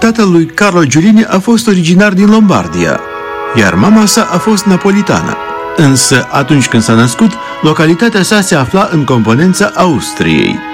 tatălui Carlo Giulini a fost originar din Lombardia, iar mama sa a fost napolitană. Însă, atunci când s-a născut, localitatea sa se afla în componența Austriei.